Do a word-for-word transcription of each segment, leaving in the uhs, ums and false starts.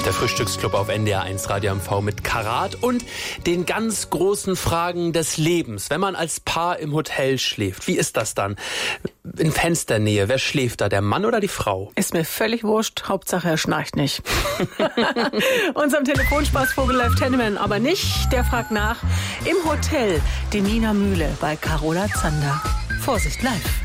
Der Frühstücksclub auf N D R eins Radio M V mit Karat und den ganz großen Fragen des Lebens. Wenn man als Paar im Hotel schläft, wie ist das dann? In Fensternähe, wer schläft da, der Mann oder die Frau? Ist mir völlig wurscht, Hauptsache er schnarcht nicht. Unserem Telefonspaßvogel Live Tennemann aber nicht, der fragt nach im Hotel die Nina Mühle bei Carola Zander. Vorsicht, live.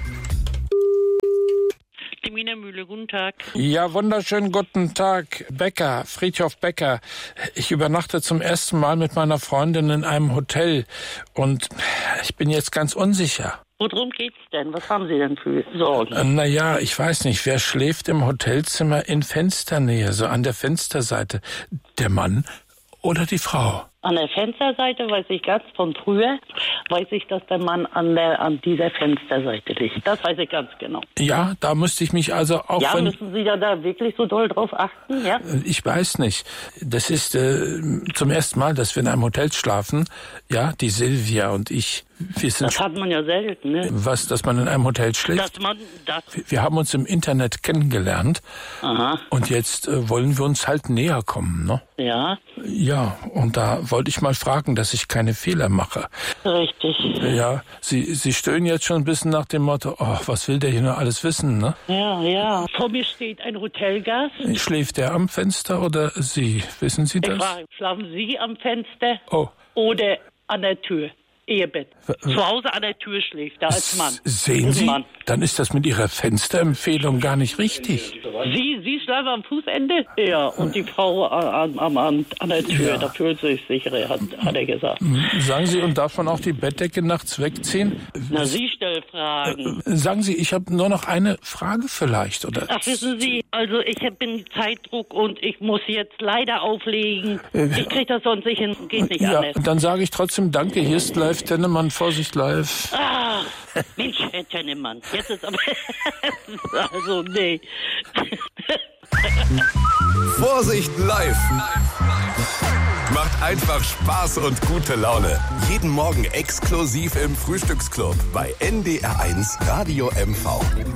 Die Nina Mühle, guten Tag. Ja, wunderschönen guten Tag, Becker, Friedhof Becker. Ich übernachte zum ersten Mal mit meiner Freundin in einem Hotel und ich bin jetzt ganz unsicher. Worum geht's denn? Was haben Sie denn für Sorgen? Naja, ich weiß nicht, wer schläft im Hotelzimmer in Fensternähe, so an der Fensterseite? Der Mann oder die Frau? An der Fensterseite weiß ich ganz von früher, weiß ich, dass der Mann an der an dieser Fensterseite liegt. Das weiß ich ganz genau. Ja, da müsste ich mich also auch... Ja, wenn, müssen Sie da, da wirklich so doll drauf achten, ja? Ich weiß nicht. Das ist äh, zum ersten Mal, dass wir in einem Hotel schlafen. Ja, die Silvia und ich. Wir sind Das hat man ja selten, ne? Was, dass man in einem Hotel schläft? Dass man das... Wir haben uns im Internet kennengelernt. Aha. Und jetzt äh, wollen wir uns halt näher kommen, ne? Ja. Ja, und da wollte ich mal fragen, dass ich keine Fehler mache. Richtig. Ja, Sie, Sie stöhnen jetzt schon ein bisschen nach dem Motto, oh, was will der hier nur alles wissen, ne? Ja, ja. Vor mir steht ein Hotelgast. Schläft der am Fenster oder Sie? Wissen Sie das? Ich frage, schlafen Sie am Fenster Oh. oder an der Tür? Ehebett. Zu Hause an der Tür schläft er als Mann. Sehen Als Sie? Mann. Dann ist das mit Ihrer Fensterempfehlung gar nicht richtig. Sie, Sie schlafen am Fußende? Ja, und die Frau an, an, an, an der Tür, Ja. da fühlt sie sich sicherer, hat, hat er gesagt. Sagen Sie, und darf man auch die Bettdecke nachts wegziehen? Na, Sie stellen Fragen. Sagen Sie, ich habe nur noch eine Frage vielleicht, oder? Ach, wissen Sie, also ich bin Zeitdruck und ich muss jetzt leider auflegen. Ich krieg das sonst nicht hin, geht nicht Ja, anders. dann sage ich trotzdem Danke. Hier ist live Tennemann, Vorsicht live. Ah, Mensch, Herr Tennemann, jetzt ist aber... also, nee. Vorsicht live. Macht einfach Spaß und gute Laune. Jeden Morgen exklusiv im Frühstücksclub bei N D R eins Radio M V.